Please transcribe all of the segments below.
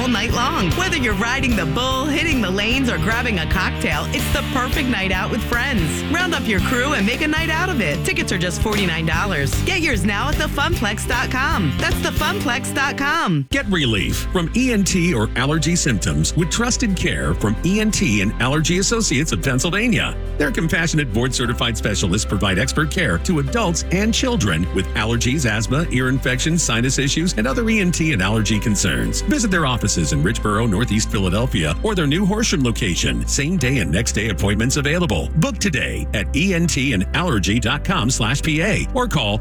all night long. Whether you're riding the bull, hitting the lanes, or grabbing a cocktail, it's the perfect night out with friends. Round up your crew and make a night out of it. Tickets are just $49. Get yours now at thefunplex.com. That's thefunplex.com. Get relief from ENT or allergy symptoms with trusted care from ENT and Allergy Associates of Pennsylvania. Their compassionate board-certified specialists provide expert care to adults and children with allergies, asthma, ear infections, sinus issues, and other ENT and allergy concerns. Visit their offices in Richboro, Northeast Philadelphia, or their new Horsham location. Same day and next day appointments available. Book today at entandallergy.com/PA or call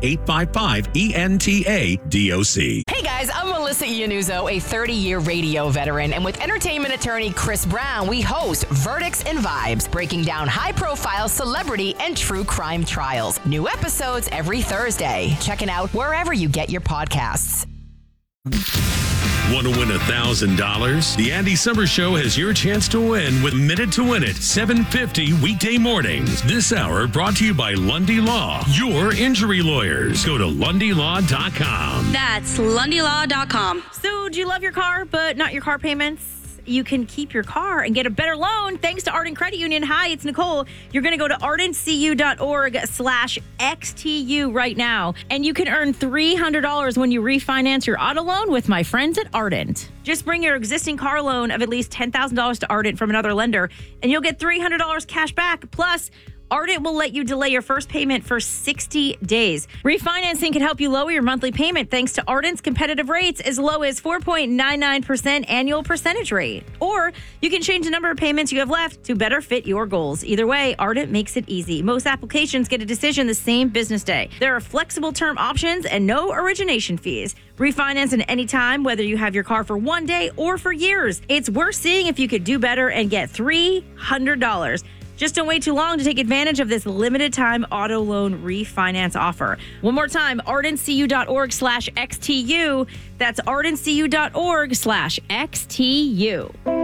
1-855-ENTA-DOC. Hey guys, I'm Melissa Iannuzzo, a 30-year radio veteran, and with entertainment attorney Chris Brown, we host Verdicts and Vibes, breaking down high-profile celebrity and true crime trials. New episodes every Thursday. Check it out wherever you get your podcasts. Want to win $1,000? The Andy Summers Show has your chance to win with Minute to Win It, 7:50 weekday mornings. This hour brought to you by Lundy Law, your injury lawyers. Go to LundyLaw.com. That's LundyLaw.com. So, do you love your car, but not your car payments? You can keep your car and get a better loan thanks to Ardent Credit Union. Hi, it's Nicole. You're going to go to ardentcu.org/XTU right now, and you can earn $300 when you refinance your auto loan with my friends at Ardent. Just bring your existing car loan of at least $10,000 to Ardent from another lender, and you'll get $300 cash back. Plus, Ardent will let you delay your first payment for 60 days. Refinancing can help you lower your monthly payment thanks to Ardent's competitive rates as low as 4.99% annual percentage rate. Or you can change the number of payments you have left to better fit your goals. Either way, Ardent makes it easy. Most applications get a decision the same business day. There are flexible term options and no origination fees. Refinance at any time, whether you have your car for one day or for years. It's worth seeing if you could do better and get $300. Just don't wait too long to take advantage of this limited time auto loan refinance offer. One more time, ardentcu.org/XTU. That's ardentcu.org/XTU.